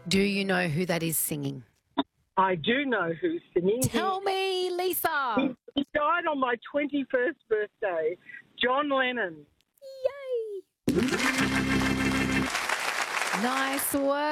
Do you know who that is singing? I do know who's singing. Tell me, Lisa. He died on my 21st birthday. John Lennon. Yay. Nice work.